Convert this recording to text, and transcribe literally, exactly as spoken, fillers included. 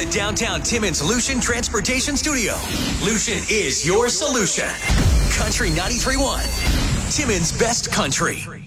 the downtown Timmins Lucian Transportation Studio. Lucian is your solution. Country ninety-three point one, Timmins' best country.